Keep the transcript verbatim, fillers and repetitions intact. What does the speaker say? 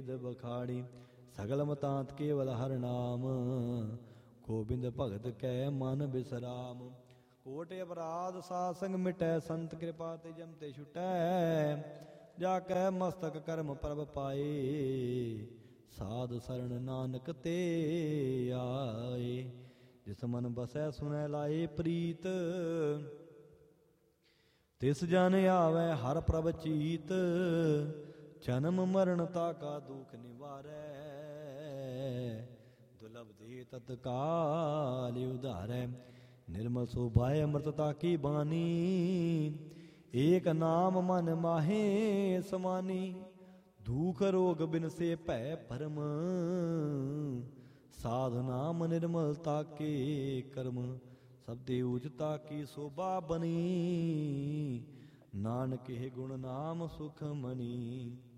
बखाड़ी सगल मतांत केवल हर नाम गोबिंद भगत कै मन बिसराम। कोट अपराध साध संग मिटै संत कृपा ते जम ते छुटै जाकै मस्तक कर्म प्रभ पाए साध शरण नानक ते आए। जिस मन बसै सुनै लाए प्रीत तिस जन आवे हर प्रभ चीत जन्म मरण ताका दुख निवारै दुर्लभ दे तत्काल उधारै। निर्मल शोभाय अमृतता की बानी एक नाम मन माहे समानी दुख रोग बिन से भै परम साधु नाम निर्मलता के कर्म सब ते उचता की शोभा बनी नानक हे गुण नाम सुख मनी।